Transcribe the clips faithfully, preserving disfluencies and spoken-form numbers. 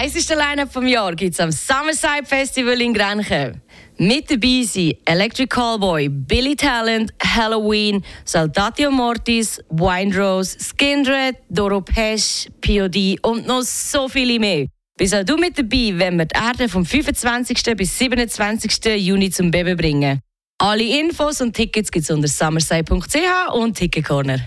heisseste Line-Up vom Jahr gibt es am Summerside Festival in Grenchen. Mit dabei sind Electric Callboy, Billy Talent, Halloween, Saltatio Mortis, Windrose, Skindred, Doro Pesch, P O D und noch so viele mehr. Bist auch du mit dabei, wenn wir die Erde vom fünfundzwanzigsten bis siebenundzwanzigsten Juni zum Baby bringen. Alle Infos und Tickets gibt es unter summerside punkt c h und Ticket Corner.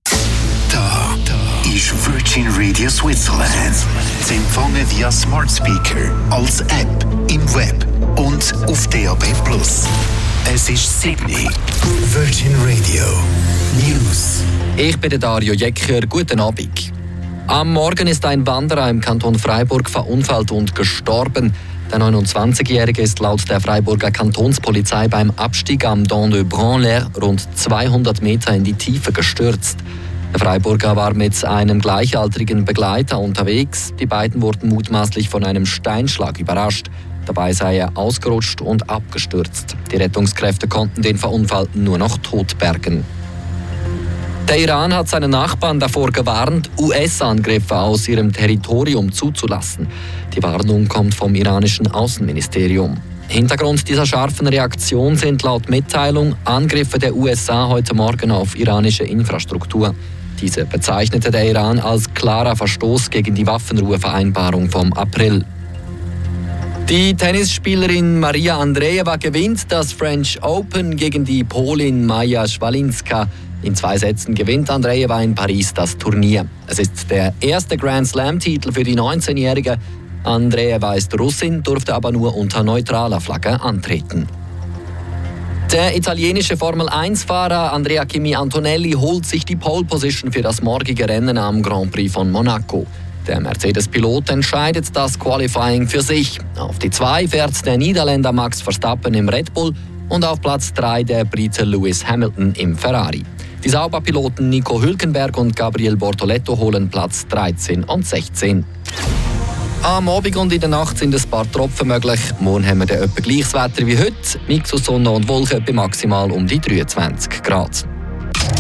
Da, da ist Virgin Radio Switzerland. Sie empfangen via Smart Speaker, als App, im Web und auf D A B plus. Es ist Sydney. Virgin Radio News. Ich bin Dario Jecker. Guten Abend. Am Morgen ist ein Wanderer im Kanton Freiburg verunfallt und gestorben. Der neunundzwanzigjährige ist laut der Freiburger Kantonspolizei beim Abstieg am Dent de Branlaire rund zweihundert Meter in die Tiefe gestürzt. Der Freiburger war mit einem gleichaltrigen Begleiter unterwegs. Die beiden wurden mutmaßlich von einem Steinschlag überrascht. Dabei sei er ausgerutscht und abgestürzt. Die Rettungskräfte konnten den Verunfallten nur noch tot bergen. Der Iran hat seine Nachbarn davor gewarnt, U S-Angriffe aus ihrem Territorium zuzulassen. Die Warnung kommt vom iranischen Außenministerium. Hintergrund dieser scharfen Reaktion sind laut Mitteilung Angriffe der U S A heute Morgen auf iranische Infrastruktur. Diese bezeichnete der Iran als klarer Verstoß gegen die Waffenruhevereinbarung vom April. Die Tennisspielerin Maria Andreeva gewinnt das French Open gegen die Polin Maja Schwalinska. In zwei Sätzen gewinnt Andreeva in Paris das Turnier. Es ist der erste Grand Slam-Titel für die neunzehnjährige. Andreeva ist Russin, durfte aber nur unter neutraler Flagge antreten. Der italienische Formel eins Fahrer Andrea Kimi Antonelli holt sich die Pole Position für das morgige Rennen am Grand Prix von Monaco. Der Mercedes-Pilot entscheidet das Qualifying für sich. Auf die zwei fährt der Niederländer Max Verstappen im Red Bull und auf Platz drei der Brite Lewis Hamilton im Ferrari. Die Sauberpiloten Nico Hülkenberg und Gabriel Bortoletto holen Platz dreizehn und sechzehn. Am Abend und in der Nacht sind ein paar Tropfen möglich. Morgen haben wir dann etwa gleiches Wetter wie heute. Mix aus Sonne und Wolken bei maximal um die dreiundzwanzig Grad.